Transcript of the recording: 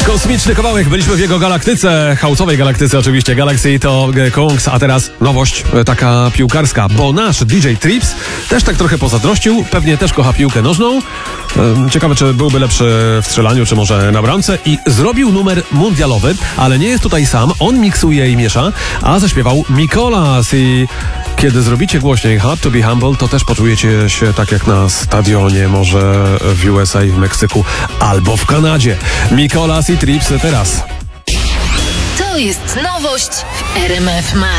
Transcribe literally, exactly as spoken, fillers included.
Kosmiczny kawałek, byliśmy w jego galaktyce, house'owej galaktyce oczywiście, Galaxy to Kungs, a teraz nowość taka piłkarska, bo nasz D J Trips też tak trochę pozadrościł, pewnie też kocha piłkę nożną, ciekawe czy byłby lepszy w strzelaniu, czy może na bramce i zrobił numer mundialowy, ale nie jest tutaj sam, on miksuje i miesza, a zaśpiewał Mikolas i kiedy zrobicie głośniej Hard to be humble, to też poczujecie się tak jak na stadionie, może w U S A, w Meksyku albo w Kanadzie. Mikolas i Trips teraz. To jest nowość w R M F Max.